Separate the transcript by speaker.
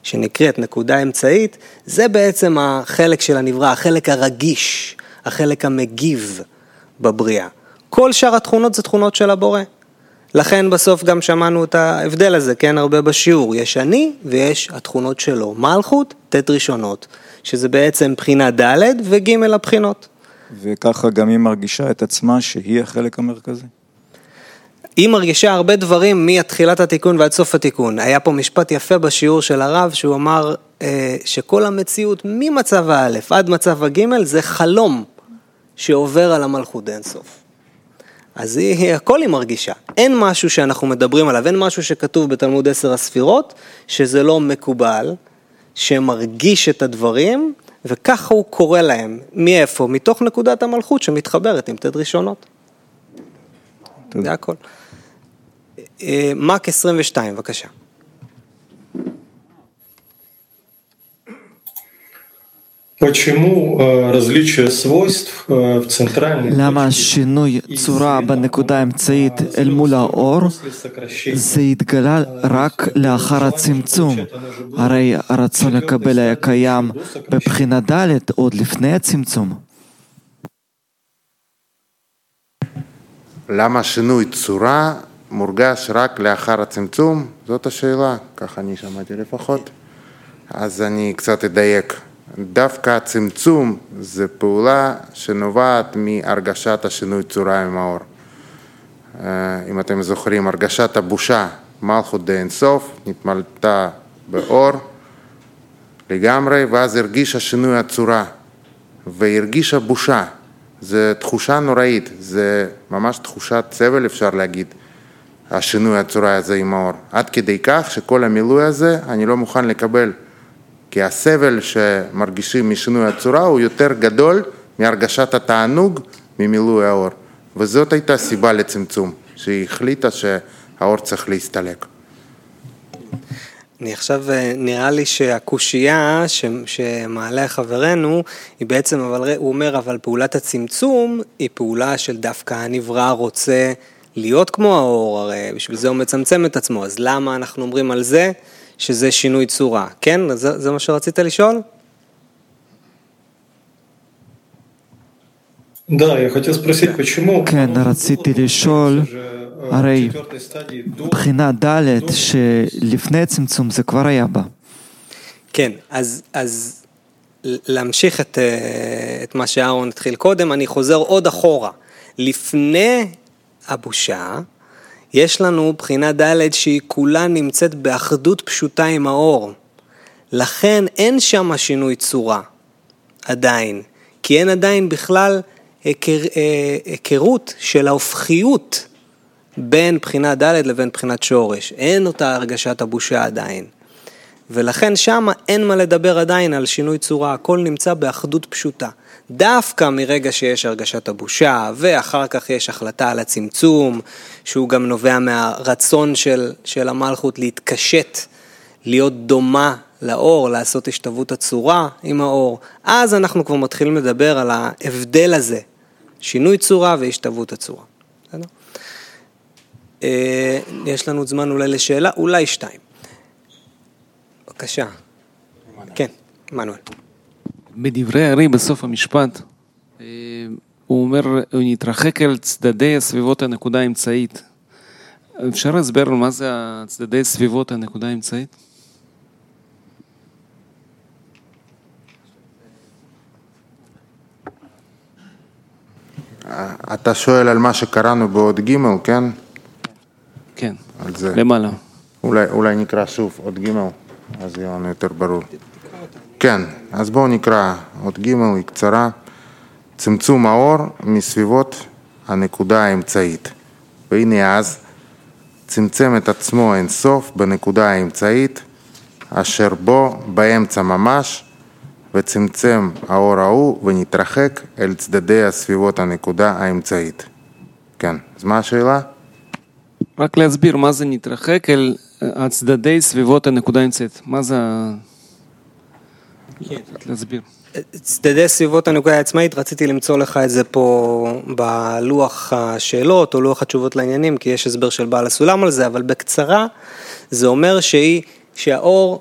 Speaker 1: שנקראת נקודה אמצעית, זה בעצם החלק של הנברא, החלק הרגיש, החלק המגיב בבריאה. כל שאר התכונות זה תכונות של הבורא. לכן בסוף גם שמענו את ההבדל הזה, כן, הרבה בשיעור. יש אני ויש התכונות שלו. מלכות, תת ראשונות, שזה בעצם בחינה ד' וג' הבחינות.
Speaker 2: וככה גם היא מרגישה את עצמה שהיא החלק המרכזי.
Speaker 1: היא מרגישה הרבה דברים מתחילת התיקון ועד סוף התיקון. היה פה משפט יפה בשיעור של הרב, שהוא אמר שכל המציאות ממצב הא' עד מצב הג' זה חלום שעובר על המלכות אין סוף. אז הכל היא מרגישה. אין משהו שאנחנו מדברים עליו, אין משהו שכתוב בתלמוד 10 הספירות, שזה לא מקובל, שמרגיש את הדברים, וככה הוא קורא להם. מאיפה? מתוך נקודת המלכות שמתחברת עם תת ראשונות. זה הכל. מק 22, בבקשה.
Speaker 3: למה שינוי צורה בנקודה האמצעית אל מול האור זה התגלה רק לאחר הצמצום? הרי הרצון לקבל היה קיים בבחינה ד' עוד לפני הצמצום.
Speaker 4: למה שינוי צורה מורגש רק לאחר הצמצום? זאת השאלה, ככה אני שמעתי לפחות. אז אני קצת אדייק. דווקא הצמצום זה פעולה שנובעת מהרגשת השינוי צורה עם האור. אם אתם זוכרים, הרגשת הבושה, מלכות די אינסוף, נתמלתה באור לגמרי, ואז הרגישה שינוי הצורה, והרגישה בושה. זה תחושה נוראית, זה ממש תחושת סבל, אפשר להגיד, השינוי הצורה הזה עם האור. עד כדי כך שכל המילוי הזה אני לא מוכן לקבל, כי הסבל שמרגישים משינוי הצורה הוא יותר גדול מהרגשת התענוג ממילוי האור. וזאת הייתה סיבה לצמצום, שהיא החליטה שהאור צריך להסתלק.
Speaker 1: אני עכשיו, נראה לי שהקושייה שמעלה חברנו, היא בעצם, הוא אומר, אבל פעולת הצמצום היא פעולה של דווקא הנברא רוצה להיות כמו האור, הרי בשביל זה הוא מצמצם את עצמו, אז למה אנחנו אומרים על זה שזה שינוי צורה? כן? זה מה שרצית לשאול?
Speaker 3: כן, רציתי לשאול, הרי בחינה ד' שלפני הצמצום זה כבר היה בה.
Speaker 1: כן, אז להמשיך את מה שאהרון התחיל קודם, אני חוזר עוד אחורה. לפני הבושה, יש לנו בחינה ד' שהיא כולה נמצאת באחדות פשוטה עם האור. לכן אין שם שינוי צורה, עדיין. כי אין עדיין בכלל היכרות של ההופכיות בין בחינה ד' לבין בחינת שורש. אין אותה הרגשת הבושה עדיין. ולכן שם אין מה לדבר עדיין על שינוי צורה, הכל נמצא באחדות פשוטה. דווקא מרגע שיש הרגשת הבושה, ואחר כך יש החלטה על הצמצום, שהוא גם נובע מהרצון של המלכות להתקשט, להיות דומה לאור, לעשות השתוות הצורה עם האור. אז אנחנו כבר מתחילים לדבר על ההבדל הזה, שינוי צורה והשתוות הצורה. יש לנו זמן אולי לשאלה, אולי 2. בבקשה. כן, מנואל.
Speaker 5: בדברי הרי בסוף המשפט, הוא אומר, הוא נתרחק אל צדדי סביבות הנקודה האמצעית. אפשר להסבר מה זה הצדדי סביבות הנקודה האמצעית?
Speaker 4: אתה שואל על מה שקראנו בעוד ג', כן?
Speaker 5: כן, למעלה.
Speaker 4: אולי נקרא שוב עוד ג', אז יהיה לנו יותר ברור. כן, אז בואו נקרא עוד ג', היא קצרה. צמצום האור מסביבות הנקודה האמצעית. והנה אז צמצם את עצמו אינסוף בנקודה האמצעית, אשר בו באמצע ממש, וצמצם האור ההוא ונתרחק אל צדדי הסביבות הנקודה האמצעית. כן, אז מה השאלה?
Speaker 5: רק להסביר מה זה נתרחק אל הצדדי סביבות הנקודה האמצעית. מה זה... להסביר.
Speaker 1: צדדי סביבות הנקודה העצמאית, רציתי למצוא לך את זה פה בלוח השאלות או לוח התשובות לעניינים, כי יש הסבר של בעל הסולם על זה, אבל בקצרה זה אומר שהאור